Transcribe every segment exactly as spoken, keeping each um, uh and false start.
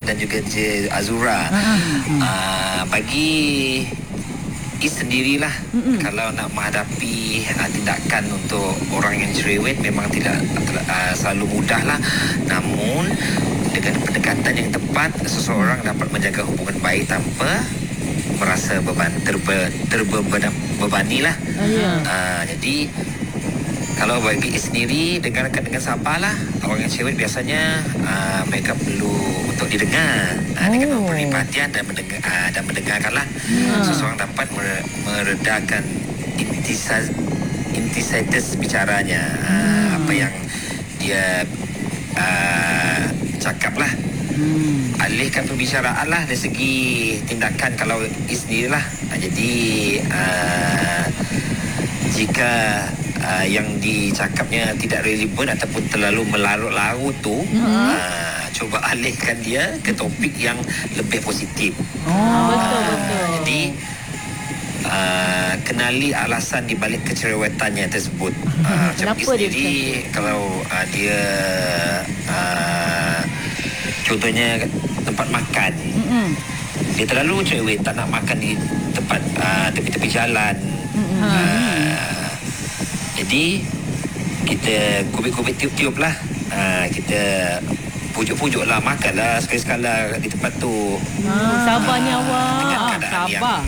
dan juga je Azura. Uh, bagi Is sendirilah, mm-hmm. kalau nak menghadapi uh, tindakan untuk orang yang cerewet memang tidak uh, selalu mudah lah. Namun dengan pendekatan yang tepat, seseorang dapat menjaga hubungan baik tanpa merasa beban terbe, terbebani lah. Oh, yeah. uh, jadi kalau bagi Is sendiri, dengarkan dengan sabarlah. Orang yang cerewet biasanya uh, mereka perlu untuk didengar uh, oh. dengan memberi perhatian dan mendengar uh, dan mendengarkanlah. Hmm. Seseorang dapat meredakan intisas intisaitis bicaranya, uh, hmm. apa yang dia uh, cakap lah. Hmm. Alihkan pembicaraan lah dari segi tindakan kalau Is sendirilah. Uh, jadi uh, jika Uh, yang dicakapnya tidak relevan ataupun terlalu melarut-larut tu, mm-hmm. uh, cuba alihkan dia ke topik yang lebih positif. Oh, uh, betul betul. Jadi uh, kenali alasan di balik kecerewetannya tersebut. Uh, macam Is sendiri kalau uh, dia uh, contohnya tempat makan, mm-hmm. dia terlalu cerewet, tak nak makan di tempat uh, tepi-tepi jalan. Mm-hmm. Uh, Jadi kita kubik-kubik tiup-tiup lah, uh, kita pujuk-pujuk lah, makan lah sekali-sekala di tempat tu. Hmm, sabarnya uh, awak. Dengan keadaan Sabar. yang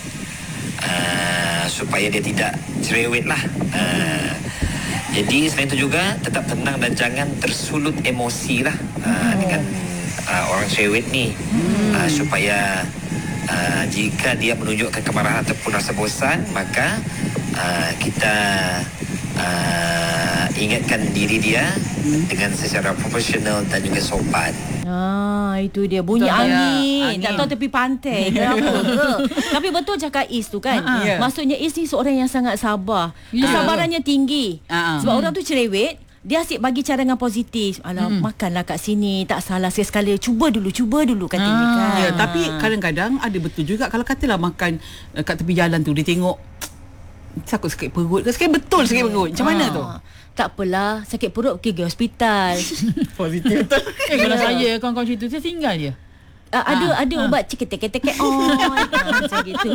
uh, supaya dia tidak cerewet lah. Uh, jadi selain itu juga tetap tenang dan jangan tersulut emosi lah uh, hmm. dengan uh, orang cerewet ni, hmm. uh, supaya uh, jika dia menunjukkan kemarahan ataupun rasa bosan, maka uh, kita Uh, ingatkan diri dia hmm. dengan secara profesional dan juga sopan. Ah, itu dia bunyi betul angin. angin. Tak tahu tepi pantai ke apa ke. Tapi betul cakap Is tu kan. Uh-huh. Maksudnya Is ni seorang yang sangat sabar. Yeah. Kesabarannya tinggi. Uh-huh. Sebab hmm. orang tu cerewet, dia asyik bagi cadangan positif. Alah, hmm. makanlah kat sini, tak salah sekali-sekala. Cuba dulu, cuba dulu katanya ah. kan. Ya, tapi kadang-kadang ada betul juga kalau katalah makan uh, kat tepi jalan tu, dia tengok sakit sakit perut ke, sakit betul sakit perut. Macam mana tu? Tak apalah, sakit perut pergi ke hospital. Positif betul. Eh, kalau saya kawan-kawan situ, saya tinggal je. Uh, ada ha, ada ha. ubat cekek-cekek on macam gitu.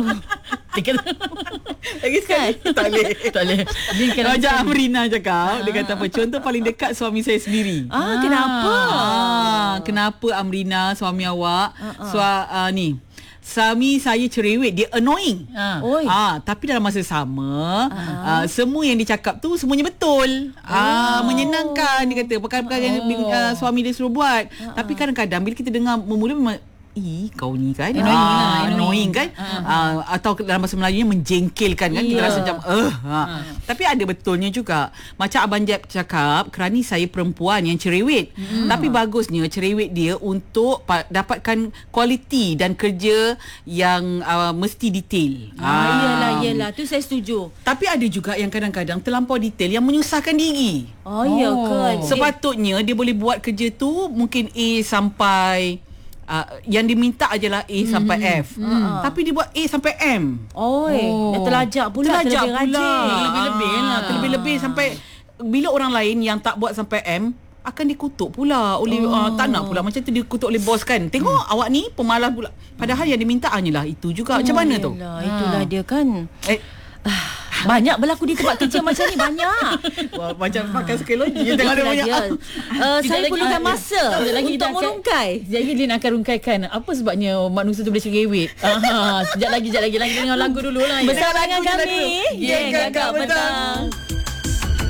Lagi sekali tak boleh. Tak boleh. Raja Amrina cakap, ha. dia kata apa? Contoh paling dekat suami saya sendiri. Ah, kenapa? Ah, kenapa Amrina suami awak? Ha, ha. So uh, ni suami saya cerewet, dia annoying. Ha. Ah, tapi dalam masa sama, ha. uh, semua yang dicakap tu semuanya betul. Oh. Ah, menyenangkan dia kata. Perkara-perkara oh. yang uh, suami dia suruh buat. Ha. Tapi kadang-kadang bila kita dengar memula memang Ih, kau ni kan annoying, ah, lah, annoying kan uh-huh. uh, atau dalam bahasa Melayunya menjengkelkan kan, yeah. kita rasa macam uh, ha. uh. Tapi ada betulnya juga macam Abang Jeb cakap, kerana saya perempuan yang cerewet, hmm. tapi bagusnya cerewet dia untuk pa- dapatkan kualiti dan kerja yang uh, mesti detail. ah, ah. Iyalah, iyalah, tu saya setuju. Tapi ada juga yang kadang-kadang terlampau detail yang menyusahkan diri. Oh, iya kan. Sepatutnya dia boleh buat kerja tu mungkin A sampai Uh, yang diminta adalah A mm-hmm. sampai F. Mm. Tapi dia buat A sampai M. Oh, dia terlajak pula, terlajak terlebih pula. rajin. Lebih-lebih ah. lah, terlebih-lebih sampai bila orang lain yang tak buat sampai M akan dikutuk pula oleh oh. uh, tak nak pula macam tu, dikutuk oleh bos kan. Tengok hmm. awak ni pemalas pula. Padahal yang diminta hanyalah itu juga. Oh, macam mana tu? Yalah, itulah ha. dia kan. Eh banyak berlaku di tempat kerja macam ni, banyak. Wah, macam pakai psikologi. Tengok ada banyak. Uh, saya perlukan masa lagi untuk merungkai. Sekejap lagi dia nak akan rungkaikan apa sebabnya manusia tu boleh cerewet. Aha, sekejap lagi, sekejap lagi. Lagi dengar lagu dulu lah. Bersama dengan kami, Geng Kakak Petang.